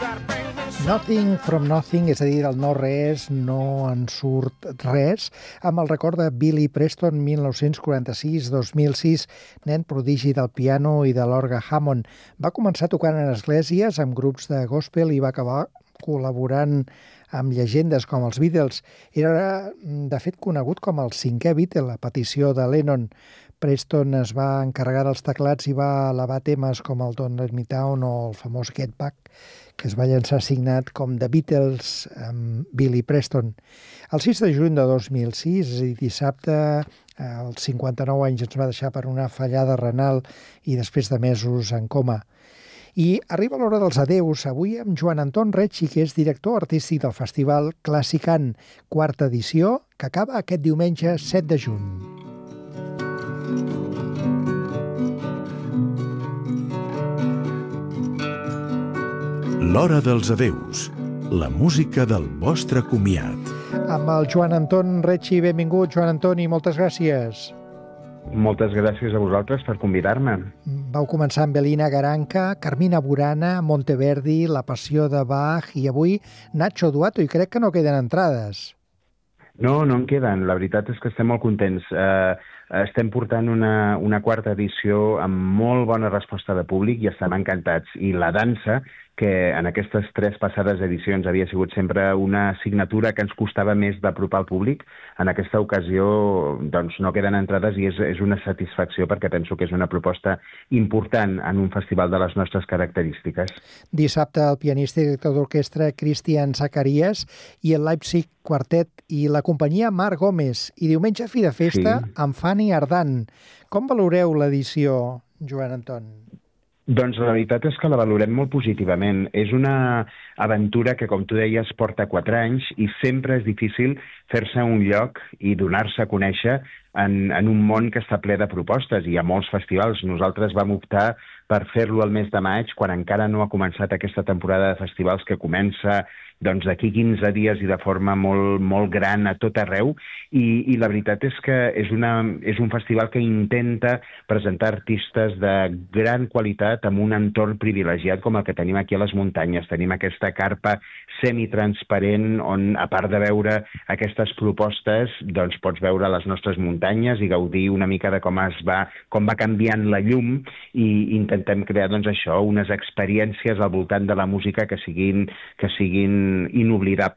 Nothing from Nothing, és a dir, del no res no en surt res, amb el record de Billy Preston, 1946-2006, nen prodigi del piano i de l'orgue Hammond. Va començar tocant en esglésies, amb grups de gospel, i va acabar col·laborant amb llegendes com els Beatles. Era, de fet, conegut com el cinquè Beatle, a petició de Lennon. Preston es va encarregar dels teclats i va elevar temes com el Don't Let Me Down o el famós Get Back, que es va llançar signat com The Beatles amb Billy Preston. El 6 de juny de 2006, és a dir, dissabte, als 59 anys ens va deixar per una fallada renal i després de mesos en coma. I arriba l'hora dels adeus, avui amb Joan Anton Recci, que és director artístic del Festival Clàssicant, quarta edició, que acaba aquest diumenge 7 de juny. L'hora dels adeus, la música del vostre comiat. Amb el Joan Anton Recci, benvingut, Joan Antoni, moltes gràcies. Moltes gràcies a vosaltres per convidar-me. Vau començar amb Elina Garanca, Carmina Burana, Monteverdi, La Passió de Bach i avui Nacho Duato, i crec que no queden entrades. No en queden. La veritat és que estem molt contents. Estem portant una quarta edició amb molt bona resposta de públic i estem encantats. I la dansa, que en aquestes 3 passades edicions havia sigut sempre una assignatura que ens costava més d'apropar al públic, en aquesta ocasió doncs, no queden entrades i és una satisfacció perquè penso que és una proposta important en un festival de les nostres característiques. Dissabte el pianista i director d'orquestra Christian Zacharias i el Leipzig Quartet i la companyia Marc Gómez. I diumenge fi de festa amb Fanny Ardant. Com valoreu l'edició, Joan Anton? Doncs la veritat és que la valorem molt positivament. És una aventura que, com tu deies, porta 4 anys i sempre és difícil fer-se un lloc i donar-se a conèixer en un món que està ple de propostes. Hi ha molts festivals. Nosaltres vam optar per fer-lo el mes de maig, quan encara no ha començat aquesta temporada de festivals que comença d'aquí 15 dies i de forma molt gran a tot arreu. I la veritat és que és un festival que intenta presentar artistes de gran qualitat amb un entorn privilegiat com el que tenim aquí a les muntanyes. Tenim aquesta carpa semitransparent on, a part de veure aquestes propostes, doncs pots veure les nostres muntanyes i gaudir una mica de com va canviant la llum, i intentem crear això, unes experiències al voltant de la música que siguin inoblidables.